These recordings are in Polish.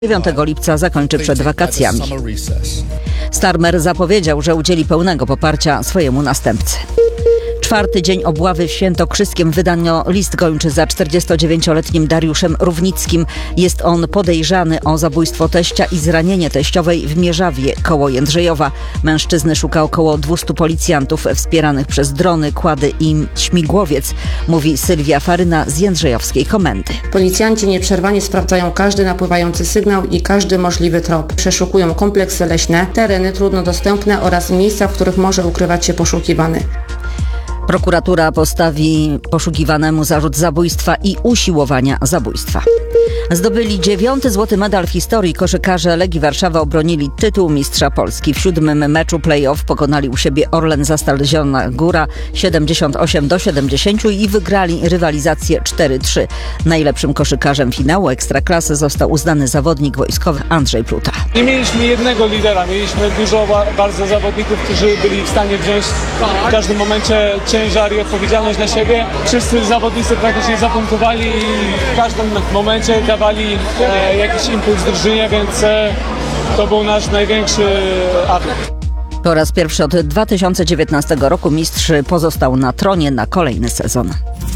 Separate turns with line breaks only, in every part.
9 lipca zakończy przed wakacjami. Starmer zapowiedział, że udzieli pełnego poparcia swojemu następcy. 4. dzień obławy w Świętokrzyskiem wydano list gończy za 49-letnim Dariuszem Równickim. Jest on podejrzany o zabójstwo teścia i zranienie teściowej w Mierzawie koło Jędrzejowa. Mężczyzny szuka około 200 policjantów wspieranych przez drony, kłady i śmigłowiec, mówi Sylwia Faryna z Jędrzejowskiej Komendy.
Policjanci nieprzerwanie sprawdzają każdy napływający sygnał i każdy możliwy trop. Przeszukują kompleksy leśne, tereny trudno dostępne oraz miejsca, w których może ukrywać się poszukiwany.
Prokuratura postawi poszukiwanemu zarzut zabójstwa i usiłowania zabójstwa. Zdobyli 9. złoty medal w historii. Koszykarze Legii Warszawa obronili tytuł mistrza Polski. W 7. meczu play-off pokonali u siebie Orlen Zastal Zielona Góra 78-70 i wygrali rywalizację 4-3. Najlepszym koszykarzem finału Ekstraklasy został uznany zawodnik wojskowy Andrzej Pluta.
Nie mieliśmy jednego lidera, mieliśmy dużo bardzo zawodników, którzy byli w stanie wziąć w każdym momencie ciężar i odpowiedzialność na siebie. Wszyscy zawodnicy praktycznie zapunktowali i w każdym momencie dawali jakiś impuls drużynie, więc to był nasz największy atut.
Po raz pierwszy od 2019 roku mistrz pozostał na tronie na kolejny sezon.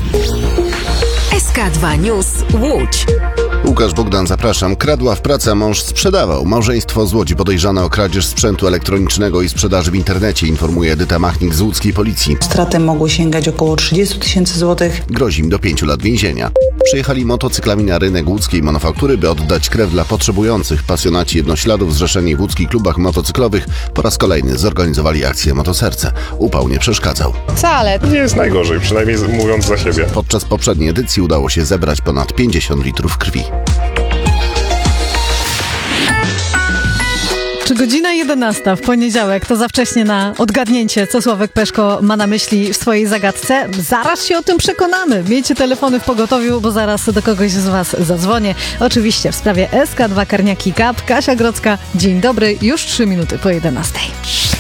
SK2 News Łódź.
Łukasz Bogdan, zapraszam. Kradła w pracy, a mąż sprzedawał. Małżeństwo z Łodzi podejrzane o kradzież sprzętu elektronicznego i sprzedaży w internecie, informuje Edyta Machnik z łódzkiej policji.
Straty mogły sięgać około 30 000 złotych.
Grozi im do 5 lat więzienia. Przyjechali motocyklami na rynek łódzkiej manufaktury, by oddać krew dla potrzebujących. Pasjonaci Jednośladów zrzeszeni w łódzkich klubach motocyklowych po raz kolejny zorganizowali akcję Motoserce. Upał nie przeszkadzał.
Wcale.
Nie jest najgorzej, przynajmniej mówiąc za siebie.
Podczas poprzedniej edycji udało się zebrać ponad 50 litrów krwi.
Czy godzina 11 w poniedziałek to za wcześnie na odgadnięcie, co Sławek Peszko ma na myśli w swojej zagadce? Zaraz się o tym przekonamy. Miejcie telefony w pogotowiu, bo zaraz do kogoś z Was zadzwonię. Oczywiście w sprawie SK2 Karniaki Cup. Kasia Grodzka, dzień dobry, już 3 minuty po 11.